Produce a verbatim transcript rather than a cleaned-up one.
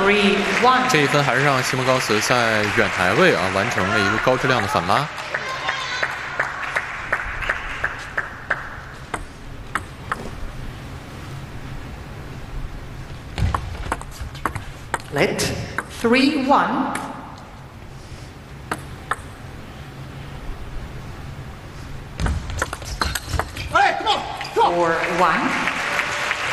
Three one。 这一分还是让西蒙高斯在远台位啊完成了一个高质量的反拉。 Let three one. Hey, come on, come on. Four one.